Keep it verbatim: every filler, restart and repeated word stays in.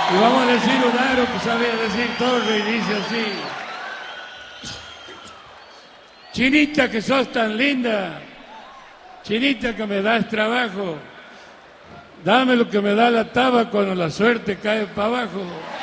Y vamos a decir un aro que sabía decir todo, reinicio así. Chinita, que sos tan linda. Chinita, que me das trabajo. Dame lo que me da la taba cuando la suerte cae para abajo.